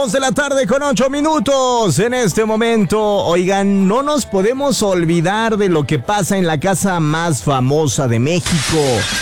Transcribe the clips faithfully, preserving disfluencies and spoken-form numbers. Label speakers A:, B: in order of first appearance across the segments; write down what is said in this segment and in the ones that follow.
A: De la tarde con ocho minutos en este momento. Oigan, no nos podemos olvidar de lo que pasa en la casa más famosa de México.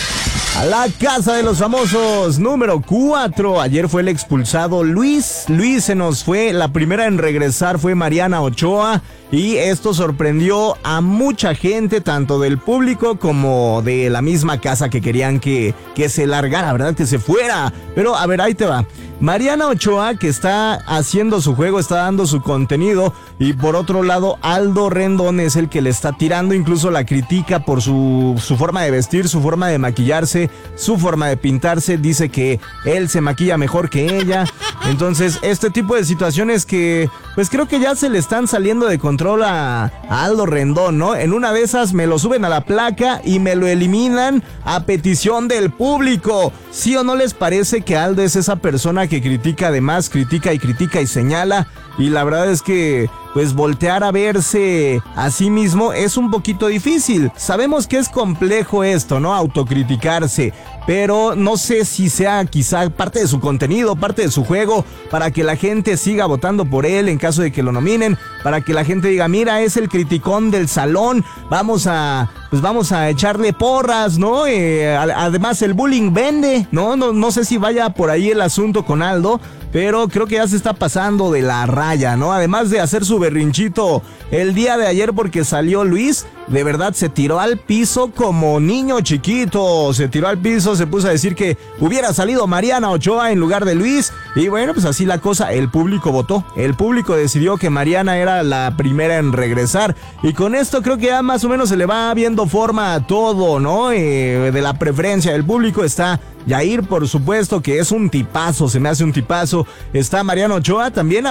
A: A la casa de los famosos número cuatro. Ayer fue el expulsado Luis. Luis se nos fue. La primera en regresar fue Mariana Ochoa. Y esto sorprendió a mucha gente, tanto del público como de la misma casa, que querían que, que se largara, ¿verdad? Que se fuera. Pero a ver, ahí te va. Mariana Ochoa, que está haciendo su juego, está dando su contenido. Y por otro lado, Aldo Rendón es el que le está tirando, incluso la critica por su, su forma de vestir, su forma de maquillarse, su forma de pintarse. Dice que él se maquilla mejor que ella. Entonces, este tipo de situaciones que, pues creo que ya se le están saliendo de control a, a Aldo Rendón, ¿no? En una de esas me lo suben a la placa y me lo eliminan a petición del público. ¿Sí o no les parece que Aldo es esa persona que critica además, critica y critica y señala? Y la verdad es que, pues, voltear a verse a sí mismo es un poquito difícil. Sabemos que es complejo esto, ¿no? Autocriticarse. Pero no sé si sea quizá parte de su contenido, parte de su juego, para que la gente siga votando por él en caso de que lo nominen, para que la gente diga, mira, es el criticón del salón, vamos a, pues vamos a echarle porras, ¿no? Eh, además el bullying vende, ¿no? ¿no? No sé si vaya por ahí el asunto con Aldo, pero creo que ya se está pasando de la raya, ¿no? Además de hacer su berrinchito el día de ayer porque salió Luis, de verdad se tiró al piso como niño chiquito, se tiró al piso, se puso a decir que hubiera salido Mariana Ochoa en lugar de Luis, y bueno, pues así la cosa, el público votó, el público decidió que Mariana era la primera en regresar, y con esto creo que ya más o menos se le va viendo forma a todo, ¿no? Eh, de la preferencia del público está Yair, por supuesto, que es un tipazo, se me hace un tipazo, está Mariana Ochoa también.